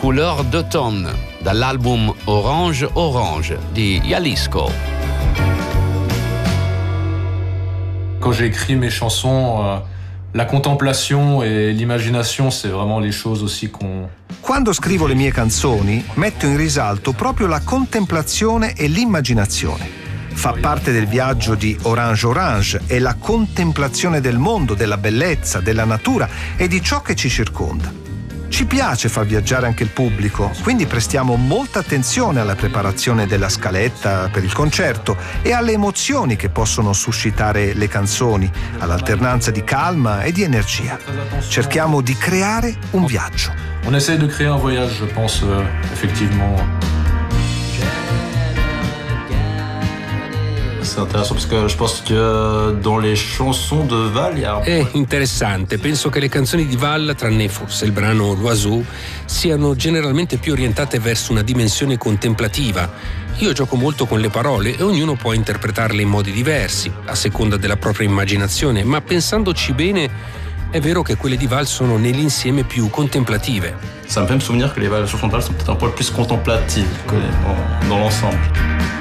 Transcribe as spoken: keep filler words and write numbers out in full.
Couleur d'automne, dall'album Orange Orange di Jalisco. Quand j'écris mes chansons, euh, la contemplation et l'imagination, c'est vraiment les choses aussi qu'on... Quando scrivo le mie canzoni, metto in risalto proprio la contemplazione e l'immaginazione. Fa parte del viaggio di Orange Orange è la contemplazione del mondo, della bellezza, della natura e di ciò che ci circonda. Ci piace far viaggiare anche il pubblico, quindi prestiamo molta attenzione alla preparazione della scaletta per il concerto e alle emozioni che possono suscitare le canzoni, all'alternanza di calma e di energia. Cerchiamo di creare un viaggio. On essaie de créer un voyage, je pense, euh, effectivement. C'est intéressant parce que je pense que dans les chansons de Val, il y a... È interessante, penso che le canzoni di Val, tranne forse il brano L'Oiseau, siano generalmente più orientate verso una dimensione contemplativa. Io gioco molto con le parole e ognuno può interpretarle in modi diversi, a seconda della propria immaginazione, ma pensandoci bene è vero che quelle di Val sono nell'insieme più contemplative. Ça me fait me souvenir que les chansons de Val sont peut-être un peu plus contemplatives que dans, dans l'ensemble.